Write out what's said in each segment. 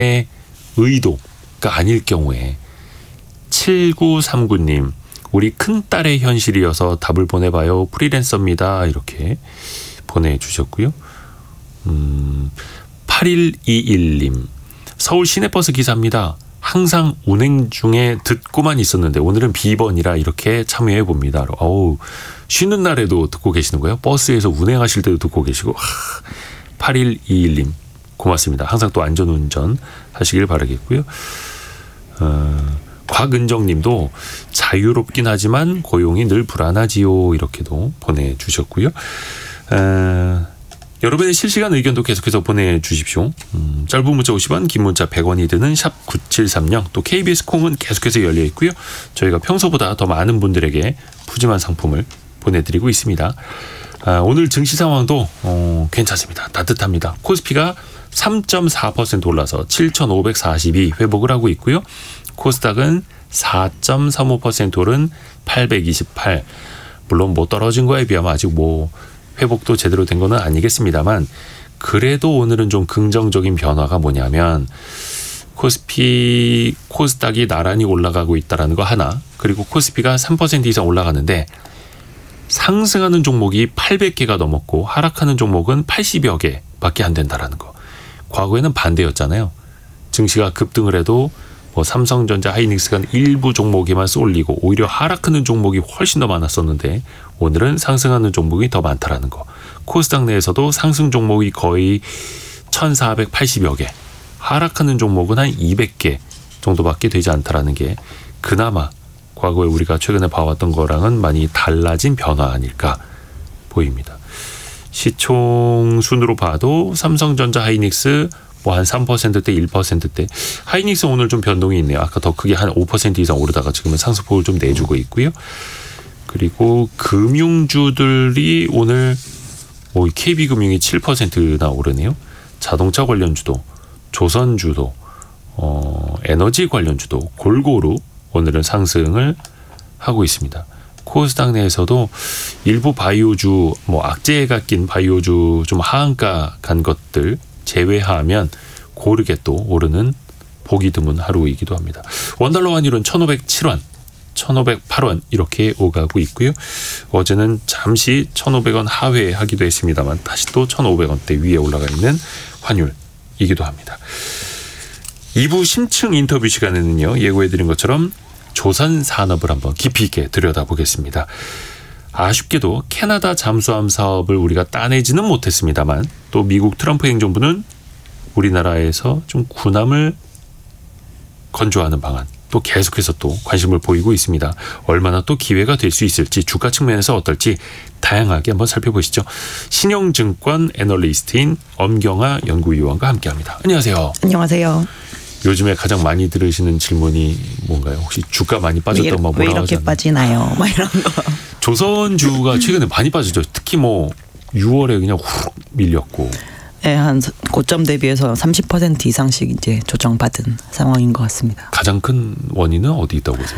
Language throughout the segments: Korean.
의도가 아닐 경우에 7939님 우리 큰딸의 현실이어서 답을 보내봐요. 프리랜서입니다. 이렇게 보내주셨고요. 8121님 서울 시내버스 기사입니다. 항상 운행 중에 듣고만 있었는데 오늘은 비번이라 이렇게 참여해 봅니다. 어우, 쉬는 날에도 듣고 계시는 거예요? 버스에서 운행하실 때도 듣고 계시고. 8121님 고맙습니다. 항상 또 안전운전 하시길 바라겠고요. 곽은정님도 자유롭긴 하지만 고용이 늘 불안하지요. 이렇게도 보내주셨고요. 여러분의 실시간 의견도 계속해서 보내주십시오. 짧은 문자 50원, 긴 문자 100원이 드는 샵 9730. 또 KBS 콩은 계속해서 열려 있고요. 저희가 평소보다 더 많은 분들에게 푸짐한 상품을 보내드리고 있습니다. 오늘 증시 상황도 괜찮습니다. 따뜻합니다. 코스피가 3.4% 올라서 7,542 회복을 하고 있고요. 코스닥은 4.35% 오른 828. 물론 뭐 떨어진 거에 비하면 아직 뭐 회복도 제대로 된 거는 아니겠습니다만 그래도 오늘은 좀 긍정적인 변화가 뭐냐면 코스닥이 나란히 올라가고 있다는 거 하나, 그리고 코스피가 3% 이상 올라가는데 상승하는 종목이 800개가 넘었고 하락하는 종목은 80여 개밖에 안 된다라는 거. 과거에는 반대였잖아요. 증시가 급등을 해도 뭐 삼성전자, 하이닉스가 일부 종목에만 쏠리고 오히려 하락하는 종목이 훨씬 더 많았었는데 오늘은 상승하는 종목이 더 많다라는 거. 코스닥 내에서도 상승 종목이 거의 1480여 개, 하락하는 종목은 한 200개 정도밖에 되지 않다라는 게 그나마 과거에 우리가 최근에 봐왔던 거랑은 많이 달라진 변화 아닐까 보입니다. 시총 순으로 봐도 삼성전자, 하이닉스 뭐 한 3%대, 1%대. 하이닉스 오늘 좀 변동이 있네요. 아까 더 크게 한 5% 이상 오르다가 지금은 상승폭을 좀 내주고 있고요. 그리고 금융주들이 오늘 뭐 KB금융이 7%나 오르네요. 자동차 관련주도, 조선주도, 에너지 관련주도 골고루 오늘은 상승을 하고 있습니다. 코스닥 내에서도 일부 바이오주, 뭐 악재가 낀 바이오주 좀 하한가 간 것들 제외하면 고르게 또 오르는 보기 드문 하루이기도 합니다. 원달러 환율은 1,507원, 1,508원 이렇게 오가고 있고요. 어제는 잠시 1,500원 하회하기도 했습니다만 다시 또 1,500원대 위에 올라가 있는 환율이기도 합니다. 2부 심층 인터뷰 시간에는요, 예고해드린 것처럼 조선 산업을 한번 깊이 있게 들여다보겠습니다. 아쉽게도 캐나다 잠수함 사업을 우리가 따내지는 못했습니다만 또 미국 트럼프 행정부는 우리나라에서 좀 군함을 건조하는 방안 또 계속해서 또 관심을 보이고 있습니다. 얼마나 또 기회가 될 수 있을지, 주가 측면에서 어떨지 다양하게 한번 살펴보시죠. 신영증권 애널리스트인 엄경아 연구위원과 함께합니다. 안녕하세요. 안녕하세요. 요즘에 가장 많이 들으시는 질문이 뭔가요? 혹시 주가 많이 빠졌다고 막 뭐라고 왜 이렇게 빠지나요? 막 이런 거. 조선주가 최근에 많이 빠졌죠. 특히 뭐 6월에 그냥 훅 밀렸고. 네, 한 고점 대비해서 30% 이상씩 이제 조정받은 상황인 것 같습니다. 가장 큰 원인은 어디 있다고 보세요?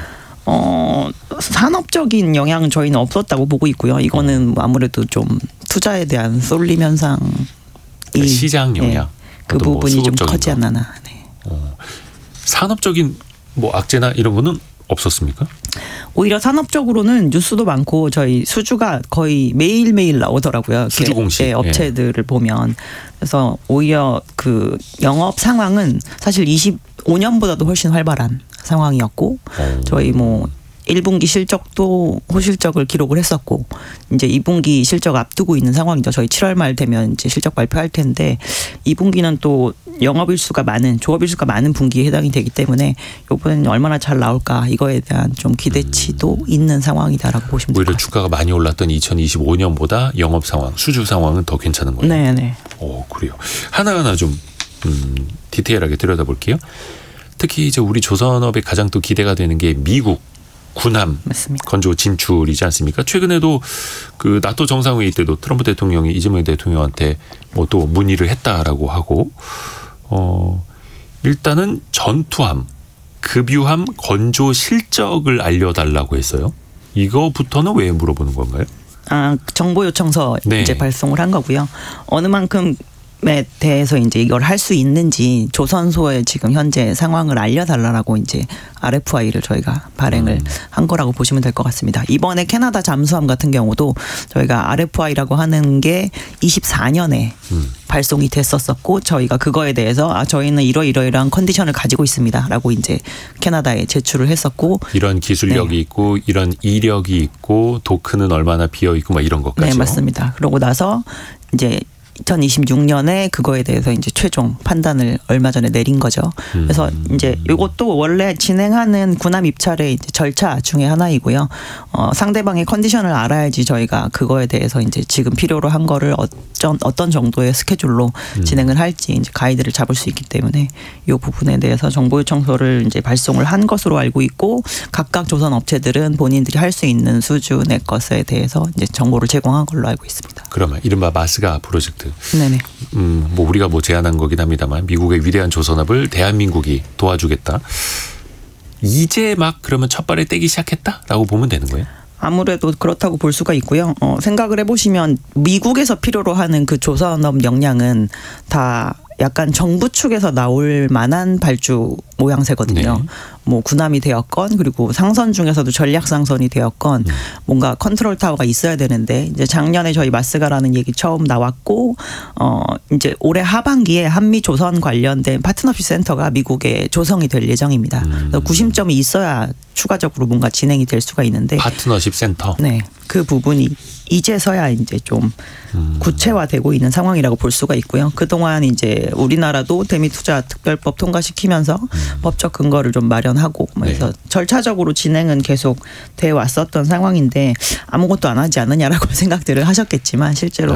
산업적인 영향은 저희는 없었다고 보고 있고요. 이거는 아무래도 좀 투자에 대한 쏠림 현상이 그러니까 시장 영향. 네, 그 부분이 좀 커지 않나. 네. 산업적인 뭐 악재나 이런 거는 없었습니까? 오히려 산업적으로는 뉴스도 많고 저희 수주가 거의 매일매일 나오더라고요. 수주 공시. 네, 업체들을 보면. 그래서 오히려 그 영업 상황은 사실 25년보다도 훨씬 활발한 상황이었고 저희 뭐 1분기 실적도 호실적을 기록을 했었고 이제 2분기 실적 앞두고 있는 상황이죠. 저희 7월 말 되면 이제 실적 발표할 텐데 2분기는 또 영업일수가 많은, 조업일수가 많은 분기에 해당이 되기 때문에 이번엔 얼마나 잘 나올까 이거에 대한 좀 기대치도 있는 상황이다라고 보시면 됩니다. 오히려 주가가 많이 올랐던 2025년보다 영업 상황, 수주 상황은 더 괜찮은 거예요. 네네. 그래요. 하나하나 좀 디테일하게 들여다볼게요. 특히 이제 우리 조선업에 가장 또 기대가 되는 게 미국 군함 맞습니다. 건조 진출이지 않습니까? 최근에도 그 나토 정상회의 때도 트럼프 대통령이 이재명 대통령한테 뭐 또 문의를 했다라고 하고 일단은 전투함, 급유함 건조 실적을 알려달라고 했어요. 이거부터는 왜 물어보는 건가요? 정보 요청서 네. 이제 발송을 한 거고요. 어느 만큼 대해서 이제 이걸 할 수 있는지 조선소에 지금 현재 상황을 알려달라고 이제 RFI를 저희가 발행을 한 거라고 보시면 될 것 같습니다. 이번에 캐나다 잠수함 같은 경우도 저희가 RFI라고 하는 게 24년에 발송이 됐었었고 저희가 그거에 대해서 저희는 이러이러한 컨디션을 가지고 있습니다라고 이제 캐나다에 제출을 했었고 이런 기술력이 있고 이런 이력이 있고 도크는 얼마나 비어 있고 막 이런 것까지요. 네, 맞습니다. 그러고 나서 이제 2026년에 그거에 대해서 이제 최종 판단을 얼마 전에 내린 거죠. 그래서 이제 이것도 원래 진행하는 군함 입찰의 이제 절차 중에 하나이고요. 상대방의 컨디션을 알아야지 저희가 그거에 대해서 이제 지금 필요로 한 거를 어떤 정도의 스케줄로 진행을 할지 이제 가이드를 잡을 수 있기 때문에 이 부분에 대해서 정보 요청서를 이제 발송을 한 것으로 알고 있고 각각 조선 업체들은 본인들이 할 수 있는 수준의 것에 대해서 이제 정보를 제공한 걸로 알고 있습니다. 그러면 이른바 마스가 프로젝트. 네네. 뭐 우리가 뭐 제안한 거긴 합니다만 미국의 위대한 조선업을 대한민국이 도와주겠다. 이제 막 그러면 첫발에 떼기 시작했다라고 보면 되는 거예요? 아무래도 그렇다고 볼 수가 있고요. 생각을 해보시면 미국에서 필요로 하는 그 조선업 역량은 다 약간 정부 측에서 나올 만한 발주 모양새거든요. 네. 뭐 군함이 되었건 그리고 상선 중에서도 전략 상선이 되었건 뭔가 컨트롤 타워가 있어야 되는데 이제 작년에 저희 마스가라는 얘기 처음 나왔고 이제 올해 하반기에 한미 조선 관련된 파트너십 센터가 미국에 조성이 될 예정입니다. 그래서 구심점이 있어야 추가적으로 뭔가 진행이 될 수가 있는데 파트너십 센터. 네, 그 부분이 이제서야 이제 좀 구체화되고 있는 상황이라고 볼 수가 있고요. 그동안 이제 우리나라도 대미투자특별법 통과시키면서 법적 근거를 좀 마련하고 그래서 네. 절차적으로 진행은 계속 돼 왔었던 상황인데 아무것도 안 하지 않느냐라고 생각들을 하셨겠지만 실제로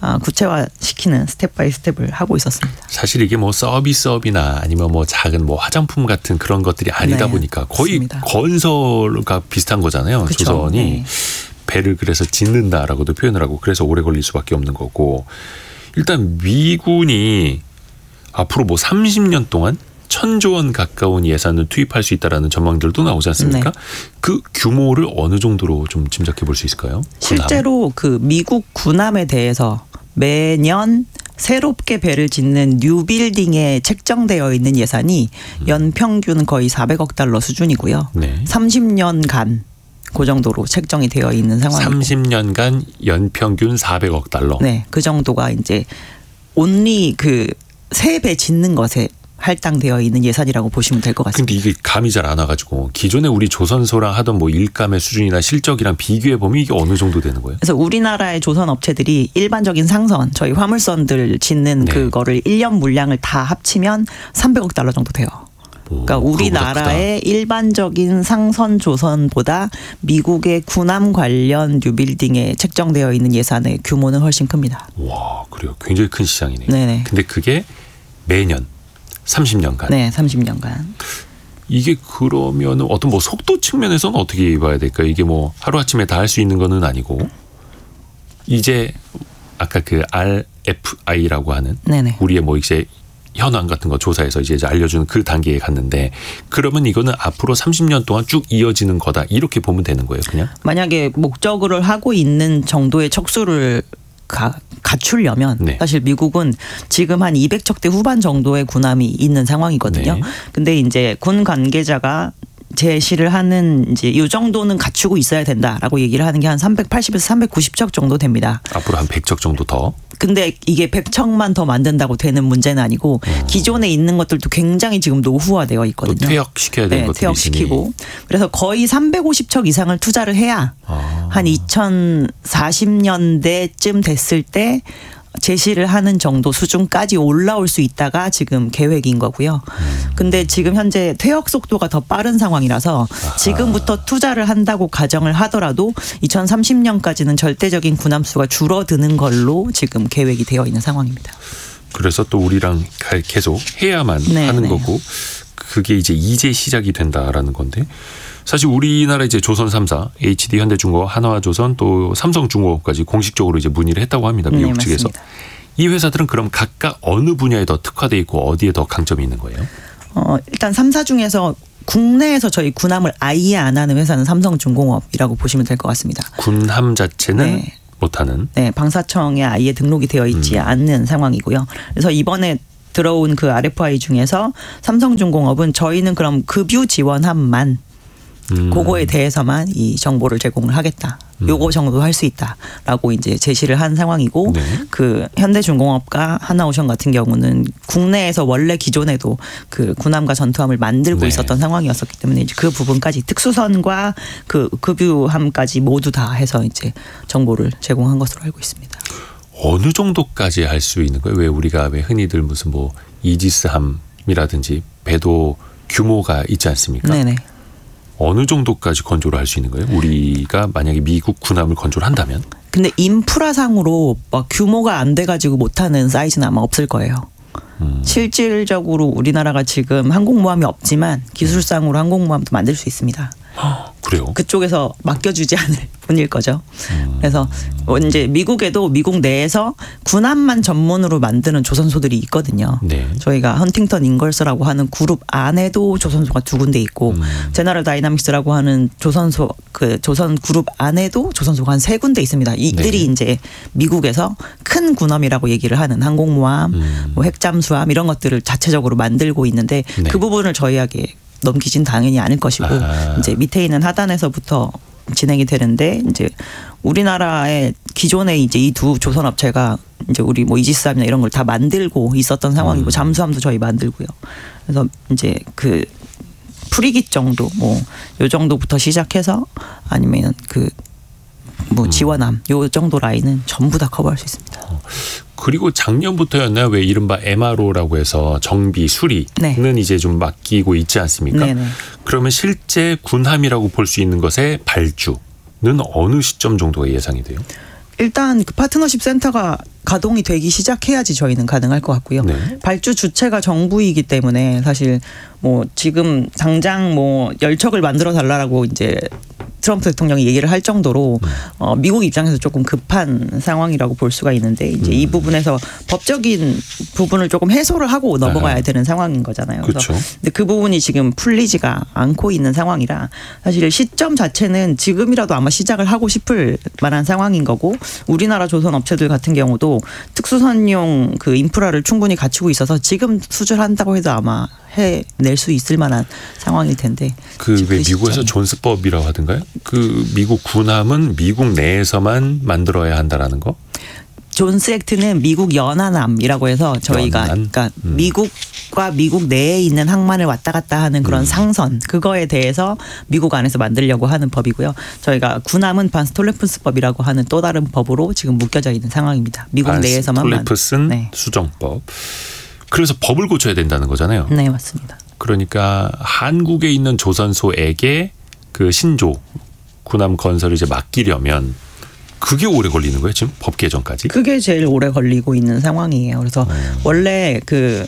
구체화시키는 스텝 바이 스텝을 하고 있었습니다. 사실 이게 뭐 서비스업이나 아니면 뭐 작은 뭐 화장품 같은 그런 것들이 아니다 네, 보니까 거의 맞습니다. 건설과 비슷한 거잖아요. 그쵸. 조선이. 네. 배를 그래서 짓는다라고도 표현을 하고 그래서 오래 걸릴 수밖에 없는 거고 일단 미군이 앞으로 뭐 30년 동안 1,000조 원 가까운 예산을 투입할 수 있다라는 전망들도 나오지 않습니까? 네. 그 규모를 어느 정도로 좀 짐작해 볼 수 있을까요? 실제로 그 미국 군함에 대해서 매년 새롭게 배를 짓는 뉴빌딩에 책정되어 있는 예산이 연평균 거의 400억 달러 수준이고요. 네. 30년간 그 정도로 책정이 되어 있는 상황이고. 30년간 연평균 400억 달러. 네, 그 정도가 이제 온리 그 새 배 짓는 것에 할당되어 있는 예산이라고 보시면 될 것 같습니다. 근데 이게 감이 잘 안 와가지고 기존에 우리 조선소랑 하던 뭐 일감의 수준이나 실적이랑 비교해 보면 이게 어느 정도 되는 거예요? 그래서 우리나라의 조선 업체들이 일반적인 상선, 저희 화물선들 짓는 네. 그거를 1년 물량을 다 합치면 300억 달러 정도 돼요. 그러니까 우리나라의 일반적인 상선 조선보다 미국의 군함 관련 뉴빌딩에 책정되어 있는 예산의 규모는 훨씬 큽니다. 와, 그래요. 굉장히 큰 시장이네요. 네네. 근데 그게 매년 30년간. 네, 30년간. 이게 그러면 어떤 뭐 속도 측면에서는 어떻게 봐야 될까요? 이게 뭐 하루아침에 다 할 수 있는 거는 아니고 이제 아까 그 RFI라고 하는 네네. 우리의 뭐 이제 현황 같은 거 조사해서 이제 알려주는 그 단계에 갔는데 그러면 이거는 앞으로 30년 동안 쭉 이어지는 거다 이렇게 보면 되는 거예요, 그냥? 만약에 목적으로 하고 있는 정도의 척수를 갖추려면 네. 사실 미국은 지금 한 200척대 후반 정도의 군함이 있는 상황이거든요. 네. 근데 이제 군 관계자가 제시를 하는 이제 이 정도는 갖추고 있어야 된다라고 얘기를 하는 게 한 380에서 390척 정도 됩니다. 앞으로 한 100척 정도 더. 근데 이게 100척만 더 만든다고 되는 문제는 아니고 기존에 있는 것들도 굉장히 지금 노후화되어 또 있거든요. 퇴역시켜야 되는 네, 것들이 퇴역시키고. 그래서 거의 350척 이상을 투자를 해야 한 2040년대쯤 됐을 때 제시를 하는 정도 수준까지 올라올 수 있다가 지금 계획인 거고요. 근데 지금 현재 퇴역 속도가 더 빠른 상황이라서 지금부터 투자를 한다고 가정을 하더라도 2030년까지는 절대적인 군함수가 줄어드는 걸로 지금 계획이 되어 있는 상황입니다. 그래서 또 우리랑 계속 해야만 네, 하는 네. 거고 그게 이제 시작이 된다라는 건데 사실 우리나라 이제 조선 3사, HD 현대중공업, 한화조선 또 삼성중공업까지 공식적으로 이제 문의를 했다고 합니다. 미국 네, 측에서. 맞습니다. 이 회사들은 그럼 각각 어느 분야에 더 특화돼 있고 어디에 더 강점이 있는 거예요? 일단 3사 중에서 국내에서 저희 군함을 아예 안 하는 회사는 삼성중공업이라고 보시면 될 것 같습니다. 군함 자체는 네. 못하는. 네, 방사청에 아예 등록이 되어 있지 않는 상황이고요. 그래서 이번에 들어온 그 RFI 중에서 삼성중공업은 저희는 그럼 급유 지원함만 그거에 대해서만 이 정보를 제공을 하겠다. 요거 정도 할 수 있다라고 이제 제시를 한 상황이고 네. 그 현대중공업과 하나오션 같은 경우는 국내에서 원래 기존에도 그 군함과 전투함을 만들고 네. 있었던 상황이었었기 때문에 이제 그 부분까지 특수선과 그 급유함까지 모두 다 해서 이제 정보를 제공한 것으로 알고 있습니다. 어느 정도까지 할 수 있는 거예요? 왜 우리가 왜 흔히들 무슨 뭐 이지스함이라든지 배도 규모가 있지 않습니까? 네네. 어느 정도까지 건조를 할 수 있는 거예요? 우리가 만약에 미국 군함을 건조를 한다면? 근데 인프라상으로 막 규모가 안 돼가지고 못하는 사이즈는 아마 없을 거예요. 실질적으로 우리나라가 지금 항공모함이 없지만 기술상으로 항공모함도 만들 수 있습니다. 그래요? 그쪽에서 맡겨주지 않을 뿐일 거죠. 그래서 이제 미국에도 미국 내에서 군함만 전문으로 만드는 조선소들이 있거든요. 네. 저희가 헌팅턴 잉걸스라고 하는 그룹 안에도 조선소가 2군데 있고 제너럴 다이나믹스라고 하는 조선소 그 조선 그룹 안에도 조선소가 한 3군데 있습니다. 이들이 네. 이제 미국에서 큰 군함이라고 얘기를 하는 항공모함, 뭐 핵잠수함 이런 것들을 자체적으로 만들고 있는데 네. 그 부분을 저희에게 넘기진 당연히 않을 것이고 이제 밑에 있는 하단에서부터 진행이 되는데 이제 우리나라의 기존에 이제 이 두 조선 업체가 이제 우리 뭐 이지스함이나 이런 걸 다 만들고 있었던 상황이고 잠수함도 저희 만들고요. 그래서 이제 그 프리깃 정도 뭐 요 정도부터 시작해서 아니면 그 뭐 지원함 요 정도 라인은 전부 다 커버할 수 있습니다. 그리고 작년부터였나요? 왜 이른바 MRO라고 해서 정비, 수리는 네. 이제 좀 맡기고 있지 않습니까? 네네. 그러면 실제 군함이라고 볼 수 있는 것의 발주는 어느 시점 정도가 예상이 돼요? 일단 그 파트너십 센터가 가동이 되기 시작해야지 저희는 가능할 것 같고요. 네. 발주 주체가 정부이기 때문에 사실 뭐 지금 당장 뭐 열척을 만들어 달라라고 이제 트럼프 대통령이 얘기를 할 정도로 미국 입장에서 조금 급한 상황이라고 볼 수가 있는데 이제 이 부분에서 법적인 부분을 조금 해소를 하고 넘어가야 되는 상황인 거잖아요. 그렇죠. 근데 그 부분이 지금 풀리지가 않고 있는 상황이라 사실 시점 자체는 지금이라도 아마 시작을 하고 싶을 만한 상황인 거고 우리나라 조선 업체들 같은 경우도 특수선용 그 인프라를 충분히 갖추고 있어서 지금 수주한다고 해도 아마 해낼 수 있을 만한 상황일 텐데. 그 왜 미국에서 존스법이라고 하던가요? 그 미국 군함은 미국 내에서만 만들어야 한다라는 거? 존스 액트는 미국 연안함이라고 해서 저희가 연안? 그러니까 미국과 미국 내에 있는 항만을 왔다 갔다 하는 그런 상선 그거에 대해서 미국 안에서 만들려고 하는 법이고요. 저희가 군함은 반스톨레프스법이라고 하는 또 다른 법으로 지금 묶여져 있는 상황입니다. 미국 내에서만 반스톨레프슨 네. 수정법. 그래서 법을 고쳐야 된다는 거잖아요. 네, 맞습니다. 그러니까 한국에 있는 조선소에게 그 신조 군함 건설을 이제 맡기려면 그게 오래 걸리는 거예요, 지금 법 개정까지? 그게 제일 오래 걸리고 있는 상황이에요. 그래서 원래 그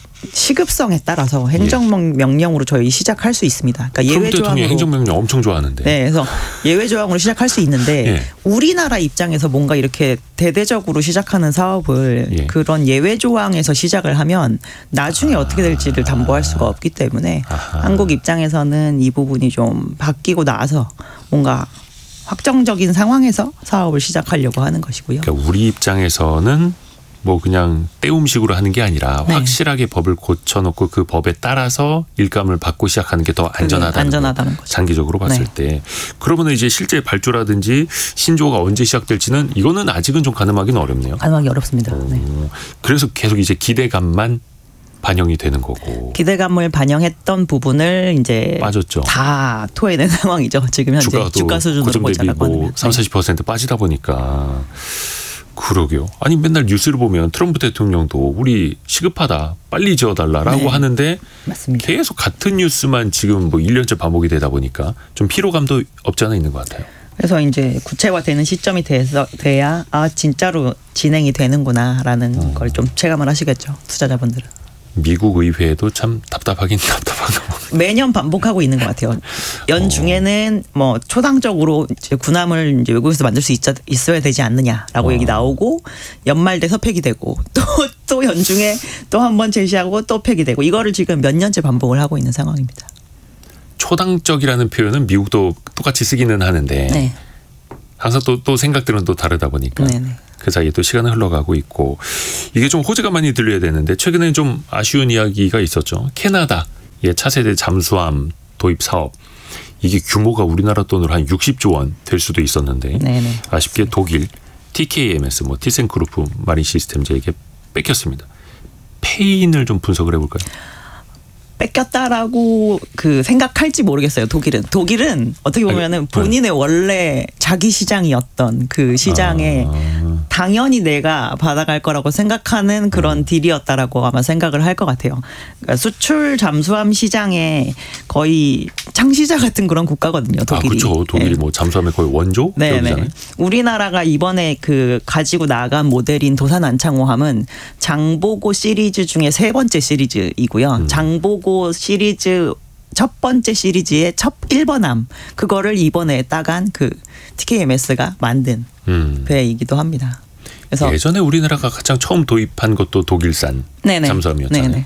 시급성에 따라서 행정명령으로 저희 시작할 수 있습니다. 그러니까 예외 트럼프 대통령이 조항으로 행정명령 엄청 좋아하는데. 네, 그래서 예외 조항으로 시작할 수 있는데 예. 우리나라 입장에서 뭔가 이렇게 대대적으로 시작하는 사업을 예. 그런 예외 조항에서 시작을 하면 나중에 어떻게 될지를 담보할 수가 없기 때문에 한국 입장에서는 이 부분이 좀 바뀌고 나서 뭔가 확정적인 상황에서 사업을 시작하려고 하는 것이고요. 그러니까 우리 입장에서는 뭐 그냥 때움식으로 하는 게 아니라 네. 확실하게 법을 고쳐놓고 그 법에 따라서 일감을 받고 시작하는 게 더 안전하다는 거죠. 장기적으로 봤을 네. 때. 그러면 이제 실제 발주라든지 신조가 언제 시작될지는 이거는 아직은 좀 가늠하기는 어렵네요. 가능하기 어렵습니다. 네. 그래서 계속 이제 기대감만 반영이 되는 거고. 기대감을 반영했던 부분을 이제 빠졌죠. 다 토해낸 상황이죠. 지금 현재 주가 수준으로 고점 대비 보자라고 뭐 하면. 30-40% 빠지다 보니까. 그러게요. 아니 맨날 뉴스를 보면 트럼프 대통령도 우리 시급하다 빨리 지어달라라고 네. 하는데 맞습니다. 계속 같은 뉴스만 지금 뭐 1년째 반복이 되다 보니까 좀 피로감도 없지 않아 있는 것 같아요. 그래서 이제 구체화되는 시점이 돼야 진짜로 진행이 되는구나라는 걸 좀 체감을 하시겠죠. 투자자분들은. 미국 의회도 참 답답하긴 답답한 거. 매년 반복하고 있는 것 같아요. 연중에는 뭐 초당적으로 이제 군함을 이제 외국에서 만들 수 있어야 되지 않느냐라고 얘기 나오고 연말 돼서 폐기되고 또 연중에 또 한 번 제시하고 또 폐기되고 이거를 지금 몇 년째 반복을 하고 있는 상황입니다. 초당적이라는 표현은 미국도 똑같이 쓰기는 하는데 네. 항상 또 생각들은 또 다르다 보니까 네네. 그 사이에 또 시간은 흘러가고 있고 이게 좀 호재가 많이 들려야 되는데 최근에 좀 아쉬운 이야기가 있었죠. 캐나다의 차세대 잠수함 도입 사업 이게 규모가 우리나라 돈으로 한 60조 원 될 수도 있었는데 네네. 아쉽게 독일 TKMS 티센크루프 마린 시스템즈에게 뺏겼습니다. 패인을 좀 분석을 해볼까요? 뺏겼다라고 생각할지 모르겠어요. 독일은 어떻게 보면은 본인의 원래 자기 시장이었던 그 시장에 당연히 내가 받아갈 거라고 생각하는 그런 딜이었다라고 아마 생각을 할 것 같아요. 그러니까 수출 잠수함 시장에 거의 창시자 같은 그런 국가거든요. 독일이. 그렇죠. 독일이 뭐 잠수함의 거의 원조 기업이잖아요. 우리나라가 이번에 가지고 나간 모델인 도산 안창호함은 장보고 시리즈 중에 세 번째 시리즈이고요. 장보고 시리즈 첫 번째 시리즈의 첫 1번함 그거를 이번에 따간 TKMS가 만든 배이기도 합니다. 그래서 예전에 우리나라가 가장 처음 도입한 것도 독일산 잠수함이었잖아요. 네네.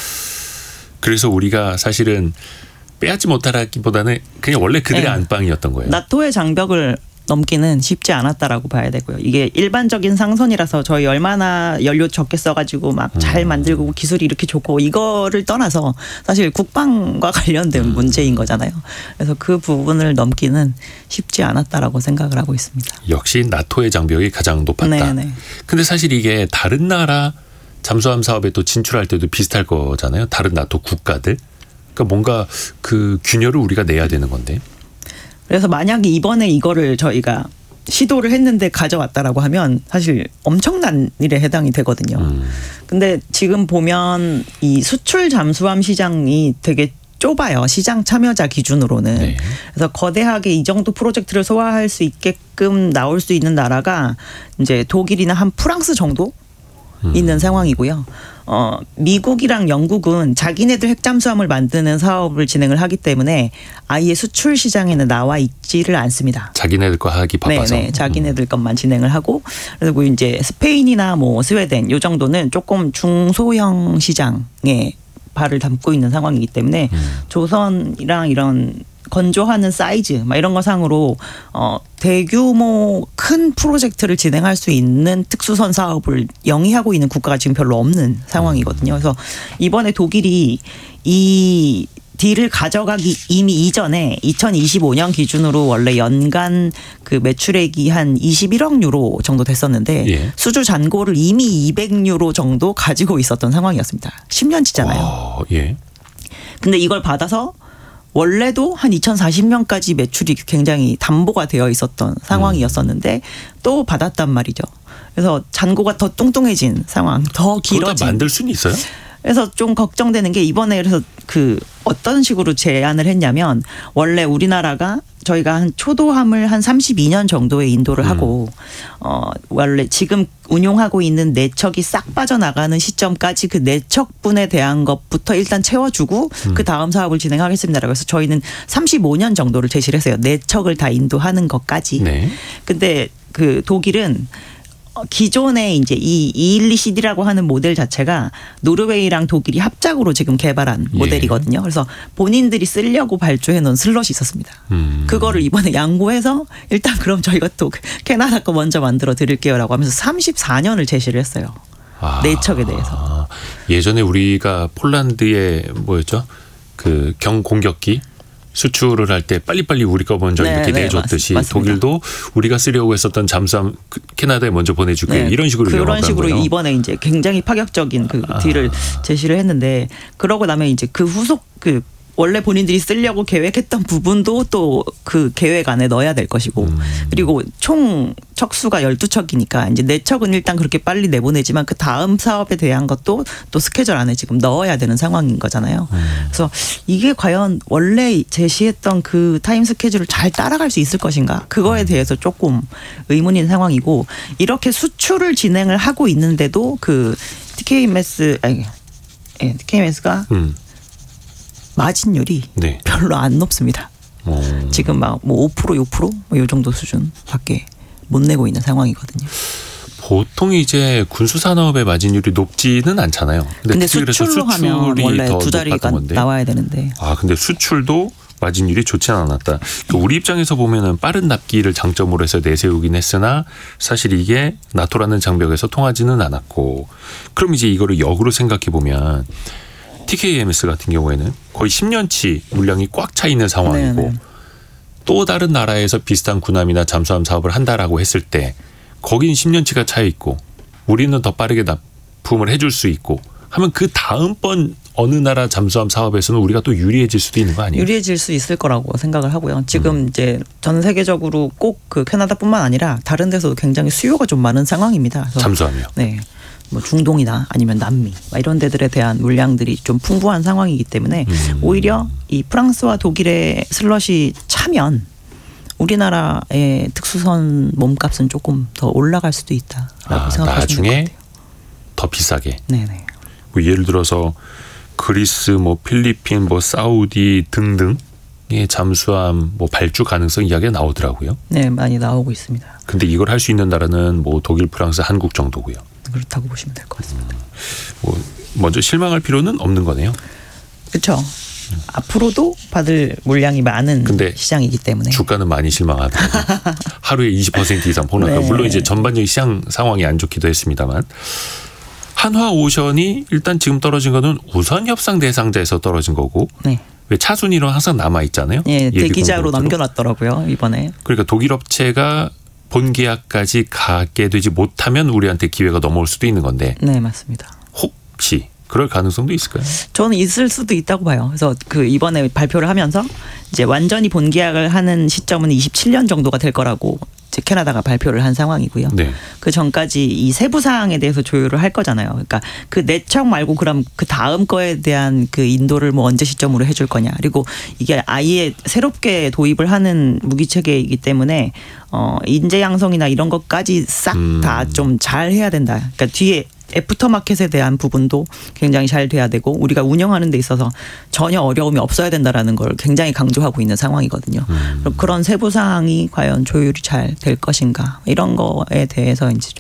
그래서 우리가 사실은 빼앗지 못하기보다는 그냥 원래 그들의 안방이었던 거예요. 나토의 장벽을 넘기는 쉽지 않았다라고 봐야 되고요. 이게 일반적인 상선이라서 저희 얼마나 연료 적게 써가지고 막 잘 만들고 기술이 이렇게 좋고 이거를 떠나서 사실 국방과 관련된 문제인 거잖아요. 그래서 그 부분을 넘기는 쉽지 않았다라고 생각을 하고 있습니다. 역시 나토의 장벽이 가장 높았다. 근데 사실 이게 다른 나라 잠수함 사업에 또 진출할 때도 비슷할 거잖아요. 다른 나토 국가들. 그러니까 뭔가 그 균열을 우리가 내야 되는 건데. 그래서 만약에 이번에 이거를 저희가 시도를 했는데 가져왔다라고 하면 사실 엄청난 일에 해당이 되거든요. 근데 지금 보면 이 수출 잠수함 시장이 되게 좁아요. 시장 참여자 기준으로는. 네. 그래서 거대하게 이 정도 프로젝트를 소화할 수 있게끔 나올 수 있는 나라가 이제 독일이나 한 프랑스 정도 있는 상황이고요. 미국이랑 영국은 자기네들 핵잠수함을 만드는 사업을 진행을 하기 때문에 아예 수출 시장에는 나와 있지를 않습니다. 자기네들 거 하기 바빠서. 네, 자기네들 것만 진행을 하고 그리고 이제 스페인이나 뭐 스웨덴 요 정도는 조금 중소형 시장에 발을 담고 있는 상황이기 때문에 조선이랑 이런 건조하는 사이즈 막 이런 거 상으로 대규모 큰 프로젝트를 진행할 수 있는 특수선 사업을 영위하고 있는 국가가 지금 별로 없는 상황이거든요. 그래서 이번에 독일이 이 딜을 가져가기 이미 이전에 2025년 기준으로 원래 연간 그 매출액이 한 21억 유로 정도 됐었는데 수주 잔고를 이미 200유로 정도 가지고 있었던 상황이었습니다. 10년치잖아요. 근데 이걸 받아서 원래도 한 2040년까지 매출이 굉장히 담보가 되어 있었던 상황이었었는데 또 받았단 말이죠. 그래서 잔고가 더 뚱뚱해진 상황, 더 길어진. 그거 만들 수는 있어요? 그래서 좀 걱정되는 게 이번에 그래서 어떤 식으로 제안을 했냐면 원래 우리나라가 저희가 한 초도함을 한 32년 정도에 인도를 하고 원래 지금 운용하고 있는 내척이 싹 빠져나가는 시점까지 그 내척분에 대한 것부터 일단 채워주고 그 다음 사업을 진행하겠습니다라고 해서 저희는 35년 정도를 제시를 했어요. 내척을 다 인도하는 것까지. 근데 독일은 기존에 이제 이 212CD라고 하는 모델 자체가 노르웨이랑 독일이 합작으로 지금 개발한 모델이거든요. 그래서 본인들이 쓰려고 발주해 놓은 슬롯이 있었습니다. 그거를 이번에 양보해서 일단 그럼 저희가 또 캐나다 거 먼저 만들어 드릴게요라고 하면서 34년을 제시를 했어요. 내척에 대해서. 예전에 우리가 폴란드에 뭐였죠? 그 경공격기 수출을 할 때 빨리빨리 우리 거 먼저 이렇게 내줬듯이 맞습니다. 독일도 우리가 쓰려고 했었던 잠수함 캐나다에 먼저 보내주게 이런 식으로 그런 식으로 거예요. 이번에 이제 굉장히 파격적인 딜을 제시를 했는데 그러고 나면 이제 그 후속 원래 본인들이 쓰려고 계획했던 부분도 또 그 계획 안에 넣어야 될 것이고 그리고 총 척수가 12척이니까 이제 4척은 일단 그렇게 빨리 내보내지만 그 다음 사업에 대한 것도 또 스케줄 안에 지금 넣어야 되는 상황인 거잖아요. 그래서 이게 과연 원래 제시했던 그 타임 스케줄을 잘 따라갈 수 있을 것인가 그거에 대해서 조금 의문인 상황이고 이렇게 수출을 진행을 하고 있는데도 TKMS가 마진율이 별로 안 높습니다. 지금 막 뭐 5% 6% 뭐 이 정도 수준밖에 못 내고 있는 상황이거든요. 보통 이제 군수 산업의 마진율이 높지는 않잖아요. 근데 수출로 하면 원래 두 자리가 나와야 되는데. 근데 수출도 마진율이 좋지 않았다. 우리 입장에서 보면은 빠른 납기를 장점으로 해서 내세우긴 했으나 사실 이게 나토라는 장벽에서 통하지는 않았고, 그럼 이제 이거를 역으로 생각해 보면 TKMS 같은 경우에는 거의 10년치 물량이 꽉 차 있는 상황이고 네네. 또 다른 나라에서 비슷한 군함이나 잠수함 사업을 한다라고 했을 때 거긴 10년치가 차 있고 우리는 더 빠르게 납품을 해줄 수 있고 하면 그 다음번 어느 나라 잠수함 사업에서는 우리가 또 유리해질 수도 있는 거 아니에요? 유리해질 수 있을 거라고 생각을 하고요. 지금 이제 전 세계적으로 꼭 그 캐나다뿐만 아니라 다른 데서도 굉장히 수요가 좀 많은 상황입니다. 그래서 잠수함이요. 네. 뭐 중동이나 아니면 남미 이런 데들에 대한 물량들이 좀 풍부한 상황이기 때문에 오히려 이 프랑스와 독일의 슬롯이 차면 우리나라의 특수선 몸값은 조금 더 올라갈 수도 있다라고 생각하시면 될 것 나중에 같아요. 더 비싸게. 네네. 뭐 예를 들어서 그리스, 뭐 필리핀, 뭐 사우디 등등의 잠수함 뭐 발주 가능성 이야기가 나오더라고요. 네, 많이 나오고 있습니다. 근데 이걸 할 수 있는 나라는 뭐 독일, 프랑스, 한국 정도고요. 그렇다고 보시면 될 것 같습니다. 뭐 먼저 실망할 필요는 없는 거네요. 그렇죠. 앞으로도 받을 물량이 많은 근데 시장이기 때문에 주가는 많이 실망하더라고요. 하루에 20% 이상 폭락하고 네. 물론 이제 전반적인 시장 상황이 안 좋기도 했습니다만 한화오션이 일단 지금 떨어진 거는 우선 협상 대상자에서 떨어진 거고 네, 왜 차순위로 항상 남아 있잖아요. 예, 예비 대기자로 공급으로. 남겨놨더라고요 이번에. 그러니까 독일 업체가 본 계약까지 가게 되지 못하면 우리한테 기회가 넘어올 수도 있는 건데 네, 맞습니다. 혹시 그럴 가능성도 있을까요? 저는 있을 수도 있다고 봐요. 그래서 그 이번에 발표를 하면서 이제 완전히 본계약을 하는 시점은 27년 정도가 될 거라고 이제 캐나다가 발표를 한 상황이고요. 네. 그 전까지 이 세부 사항에 대해서 조율을 할 거잖아요. 그러니까 그 내척 말고 그럼 그 다음 거에 대한 그 인도를 뭐 언제 시점으로 해줄 거냐. 그리고 이게 아예 새롭게 도입을 하는 무기 체계이기 때문에 인재 양성이나 이런 것까지 싹 다 좀 잘 해야 된다. 그러니까 뒤에 애프터마켓에 대한 부분도 굉장히 잘 돼야 되고 우리가 운영하는 데 있어서 전혀 어려움이 없어야 된다라는 걸 굉장히 강조하고 있는 상황이거든요. 그런 세부 사항이 과연 조율이 잘 될 것인가 이런 거에 대해서 이제 좀